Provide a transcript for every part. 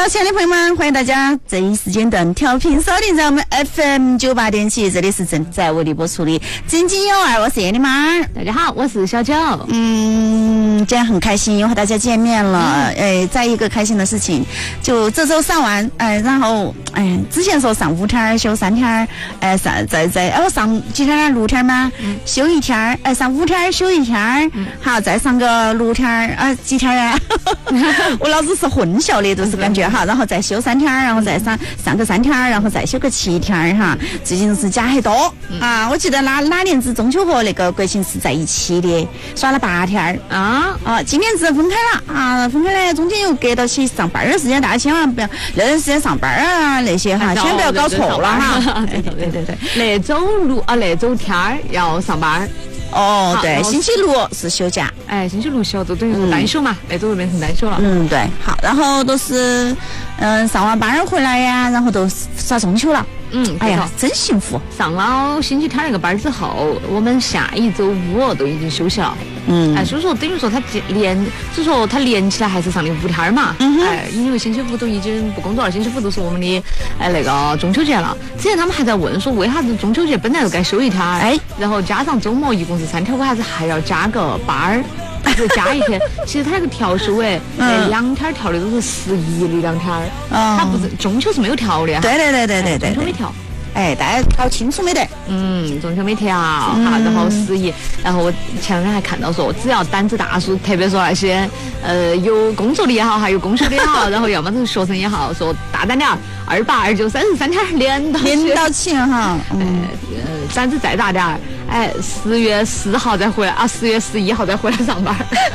好，亲爱的朋友们，欢迎大家这一时间段调频收听在我们 FM98.7，这里是正在为你播出的《津津有味》，我是叶丽妈。 大家好，我是小九。 今天很开心又和大家见面了。再一个开心的事情，就这周上完，然后之前说上5天休3天，上几天6天吗？休1天，上5天休1天，好，再上个6天，几天啊？我老子是混淆的，就是感觉哈，然后再休3天，然后再上个3天，然后再休个7天哈。最近是加很多啊！我记得哪年子中秋和那个国庆是在一起的，耍了8天今年子分开了啊，分开了，中间又隔到起上班的时间，大家千万不要那段时间上班啊那些哈，千万不要搞错了哈。 对，那周天儿要上班。 哦，对，星期6是休假， 星期6休就等于是单休嘛，那周就变成单休了。 对，好，然后都是上完班回来呀，然后都耍中秋了。哎呀，真幸福！ 上了星期天那个班之后，我们下一周5都已经休息了。所以说等于说他连起来还是上的5天嘛。因为星期5都已经不工作了，星期5都是我们的那个中秋节了。之前他们还在问说，为啥子中秋节本来就该休1天，然后加上周末一共是3天，为啥子还要加个班儿？就加1天，其实他那个调休2天调的都是11的2天，他不是中秋是没有调的。对，中秋没调。 大家搞清楚没得？ 中秋没调好，然后11，然后我前两天还看到说，只要胆子大说，特别说那些有工作的也好，还有供学的也好，然后要么就是学生也好，说大胆点，28、29、33天连到起哈。 胆子再大点，10月4号再回来啊，10月11号再回来上班。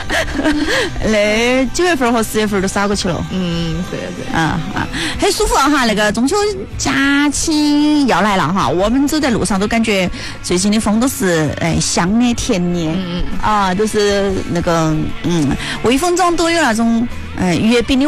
那9月份和10月份都扫过去了。 对， 很舒服哈。那个中秋假期要来了哈，我们走在路上都感觉最近的风都是香的甜的，都是那个微风中都有那种月饼的